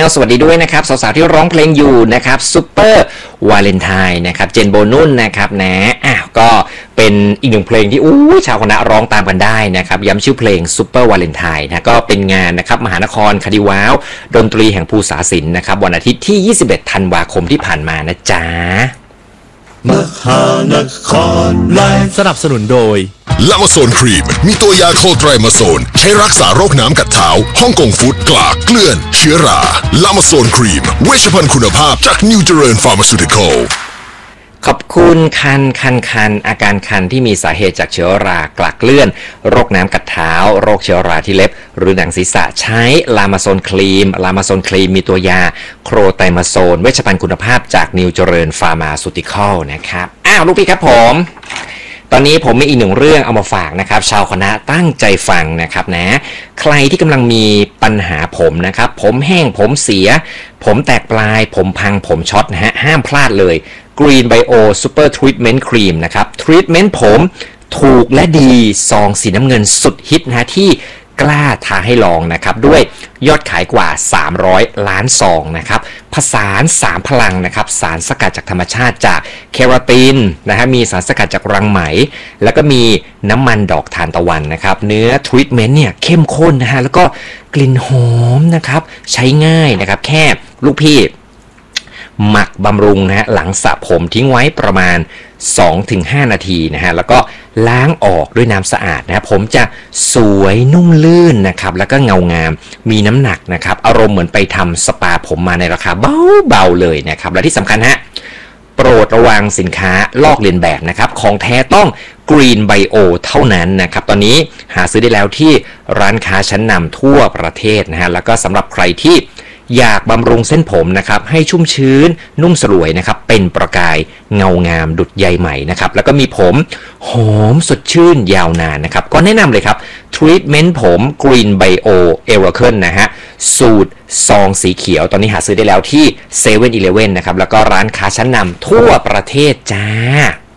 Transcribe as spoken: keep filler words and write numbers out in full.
สวัสดีด้วยนะครับสาวๆที่ร้องเพลงอยู่นะครับซุปเปอร์วาเลนไทน์นะครับเจนโบนุ่นนะครับนะอ้าวก็เป็นอีกหนึ่งเพลงที่อู้ชาวคณะร้องตามกันได้นะครับย้ำชื่อเพลงซุปเปอร์วาเลนไทน์นะก็เป็นงานนะครับมหานครคดีว้าวดนตรีแห่งภูษาศิลป์นะครับวันอาทิตย์ที่ยี่สิบเอ็ดธันวาคมที่ผ่านมานะจ๊ะมหานครไลฟ์สนับสนุนโดยลามาโซนครีมมีตัวยาโคไตรมาโซนใช้รักษาโรคน้ำกัดเท้าฮ่องกงฟุตกลากเกลื่อนเชื้อราลามาโซนครีมเวชภัณฑ์คุณภาพจากนิวเจริญฟาร์มาซูติคอลขอบคุณคันคันคันอาการคันที่มีสาเหตุจากเชื้อรากลากเลื่อนโรคน้ำกัดเท้าโรคเชื้อราที่เล็บหรือหนังศีรษะใช้ลามาโซนครีมลามาโซนครีมมีตัวยาโครไตรมาโซนเวชภัณฑ์คุณภาพจากนิวเจริญฟาร์มาซูติคอลนะครับอ้าวลูกพี่ครับผมตอนนี้ผมมีอีกหนึ่งเรื่องเอามาฝากนะครับชาวคณะตั้งใจฟังนะครับนะใครที่กำลังมีปัญหาผมนะครับผมแห้งผมเสียผมแตกปลายผมพังผมช็อตนะฮะห้ามพลาดเลย Green Bio Super Treatment Cream นะครับทรีทเมนต์ผมถูกและดีซองสีน้ำเงินสุดฮิตนะที่กล้าท้าให้ลองนะครับด้วยยอดขายกว่าสามร้อยล้านซองนะครับผสานสามพลังนะครับสารสกัดจากธรรมชาติจากเคราตินนะฮะมีสารสกัดจากรังไหมแล้วก็มีน้ำมันดอกทานตะวันนะครับเนื้อทรีทเมนต์เนี่ยเข้มข้นนะฮะแล้วก็กลิ่นหอมนะครับใช้ง่ายนะครับแค่ลูกพี่หมักบำรุงนะฮะหลังสระผมทิ้งไว้ประมาณ สองถึงห้า นาทีนะฮะแล้วก็ล้างออกด้วยน้ำสะอาดนะผมจะสวยนุ่มลื่นนะครับแล้วก็เงางามมีน้ำหนักนะครับอารมณ์เหมือนไปทำสปาผมมาในราคาเบาๆเลยนะครับและที่สำคัญฮะโปรดระวังสินค้าลอกเลียนแบบนะครับของแท้ต้อง Green Bio เท่านั้นนะครับตอนนี้หาซื้อได้แล้วที่ร้านค้าชั้นนำทั่วประเทศนะฮะแล้วก็สำหรับใครที่อยากบำรุงเส้นผมนะครับให้ชุ่มชื้นนุ่มสลวยนะครับเป็นประกายเงางามดุจใยไหมนะครับแล้วก็มีผมหอมสดชื่นยาวนานนะครับก็แนะนำเลยครับทรีทเมนต์ผม Green Bio Oracle นะฮะสูตรซองสีเขียวตอนนี้หาซื้อได้แล้วที่เซเว่นอีเลฟเว่นนะครับแล้วก็ร้านค้าชั้นนำทั่วประเทศจ้า